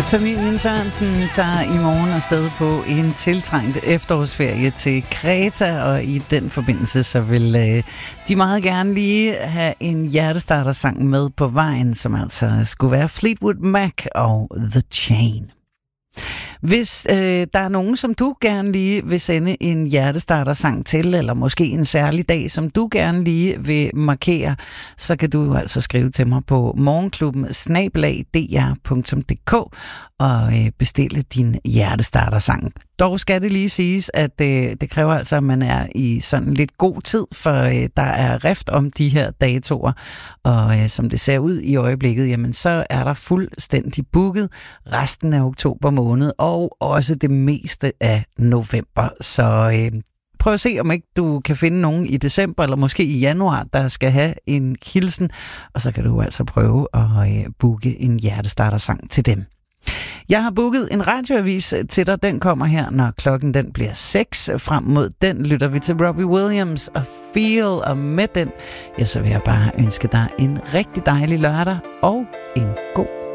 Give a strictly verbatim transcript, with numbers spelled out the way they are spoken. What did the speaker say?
Familien Sørensen tager i morgen afsted på en tiltrængt efterårsferie til Kreta, og i den forbindelse så vil øh, de meget gerne lige have en hjertestartersang med på vejen, som altså skulle være Fleetwood Mac og The Chain. Hvis øh, der er nogen, som du gerne lige vil sende en hjertestartersang til, eller måske en særlig dag, som du gerne lige vil markere, så kan du altså skrive til mig på morgenklubben snabel-a d r punktum d k og øh, bestille din hjertestartersang. Dog skal det lige siges, at øh, det kræver altså, at man er i sådan lidt god tid, for øh, der er rift om de her datoer, og øh, som det ser ud i øjeblikket, jamen så er der fuldstændig booket resten af oktober måned, og også det meste af november. Så øh, prøv at se, om ikke du kan finde nogen i december, eller måske i januar, der skal have en hilsen, og så kan du altså prøve at øh, booke en hjertestartersang til dem. Jeg har booket en radioavis til dig. Den kommer her, når klokken den bliver seks. Frem mod den lytter vi til Robbie Williams og Feel, og med den, ja, så vil jeg bare ønske dig en rigtig dejlig lørdag og en god